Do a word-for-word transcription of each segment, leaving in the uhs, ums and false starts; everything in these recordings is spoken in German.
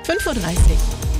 fünf Uhr dreißig.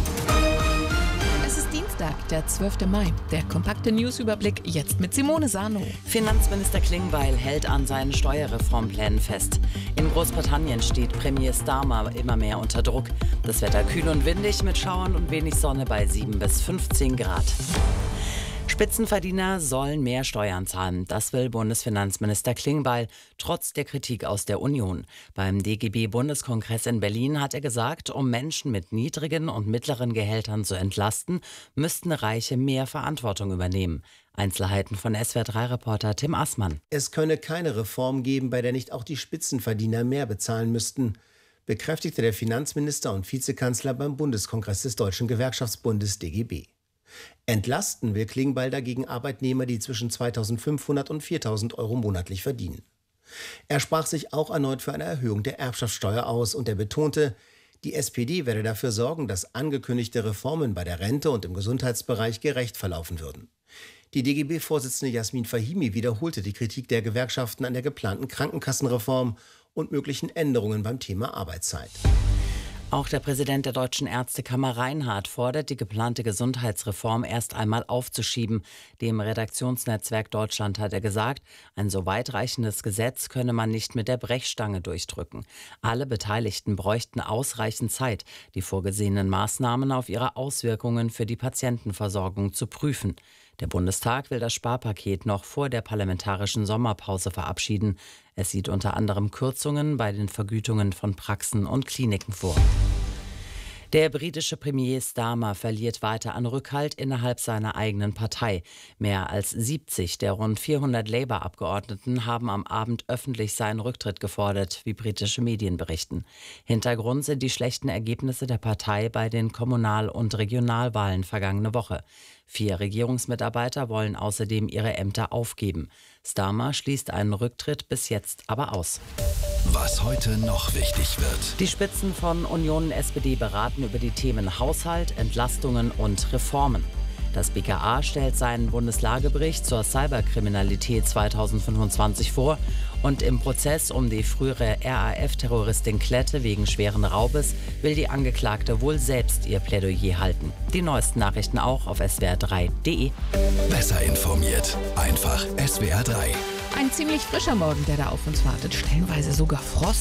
Es ist Dienstag, der zwölfte Mai. Der kompakte Newsüberblick jetzt mit Simone Sarno. Finanzminister Klingbeil hält an seinen Steuerreformplänen fest. In Großbritannien steht Premier Starmer immer mehr unter Druck. Das Wetter kühl und windig mit Schauern und wenig Sonne bei sieben bis fünfzehn Grad. Spitzenverdiener sollen mehr Steuern zahlen. Das will Bundesfinanzminister Klingbeil, trotz der Kritik aus der Union. Beim D G B-Bundeskongress in Berlin hat er gesagt, um Menschen mit niedrigen und mittleren Gehältern zu entlasten, müssten Reiche mehr Verantwortung übernehmen. Einzelheiten von S W R drei Reporter Tim Assmann. Es könne keine Reform geben, bei der nicht auch die Spitzenverdiener mehr bezahlen müssten, bekräftigte der Finanzminister und Vizekanzler beim Bundeskongress des Deutschen Gewerkschaftsbundes D G B. Entlasten will Klingbeil dagegen Arbeitnehmer, die zwischen zweitausendfünfhundert und viertausend Euro monatlich verdienen. Er sprach sich auch erneut für eine Erhöhung der Erbschaftssteuer aus und er betonte, die S P D werde dafür sorgen, dass angekündigte Reformen bei der Rente und im Gesundheitsbereich gerecht verlaufen würden. Die D G B-Vorsitzende Jasmin Fahimi wiederholte die Kritik der Gewerkschaften an der geplanten Krankenkassenreform und möglichen Änderungen beim Thema Arbeitszeit. Auch der Präsident der Deutschen Ärztekammer Reinhardt fordert, die geplante Gesundheitsreform erst einmal aufzuschieben. Dem Redaktionsnetzwerk Deutschland hat er gesagt, ein so weitreichendes Gesetz könne man nicht mit der Brechstange durchdrücken. Alle Beteiligten bräuchten ausreichend Zeit, die vorgesehenen Maßnahmen auf ihre Auswirkungen für die Patientenversorgung zu prüfen. Der Bundestag will das Sparpaket noch vor der parlamentarischen Sommerpause verabschieden. Es sieht unter anderem Kürzungen bei den Vergütungen von Praxen und Kliniken vor. Der britische Premier Starmer verliert weiter an Rückhalt innerhalb seiner eigenen Partei. Mehr als siebzig der rund vierhundert Labour-Abgeordneten haben am Abend öffentlich seinen Rücktritt gefordert, wie britische Medien berichten. Hintergrund sind die schlechten Ergebnisse der Partei bei den Kommunal- und Regionalwahlen vergangene Woche. Vier Regierungsmitarbeiter wollen außerdem ihre Ämter aufgeben. Starmer schließt einen Rücktritt bis jetzt aber aus. Was heute noch wichtig wird. Die Spitzen von Union und S P D beraten über die Themen Haushalt, Entlastungen und Reformen. Das B K A stellt seinen Bundeslagebericht zur Cyberkriminalität zweitausendfünfundzwanzig vor und im Prozess um die frühere R A F-Terroristin Klette wegen schweren Raubes will die Angeklagte wohl selbst ihr Plädoyer halten. Die neuesten Nachrichten auch auf S W R drei punkt de. Besser informiert, einfach S W R drei. Ein ziemlich frischer Morgen, der da auf uns wartet. Stellenweise sogar Frost.